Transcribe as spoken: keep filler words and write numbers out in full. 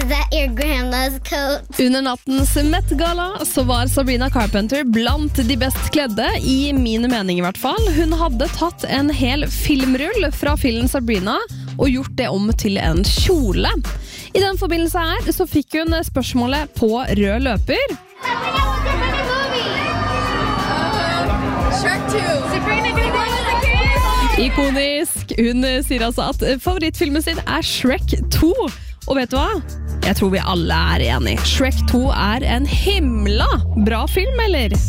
that your grandma's coat? Under nattens Met-gala så var Sabrina Carpenter blant de best kledde, i min mening i hvert fall. Hun hadde tatt en hel filmrull fra filmen Sabrina og gjort det om til en kjole. I den forbindelse her så fikk hun spørsmålet på rød løper. Sabrina, what's your favorite movie? Uh, Shrek two. Sabrina, can you go with the kids? Ikonisk. Hun sier altså at favorittfilmen sin er Shrek to. Og vet du hva? Jeg tror vi alle er enige. Shrek to er en himla bra film, eller?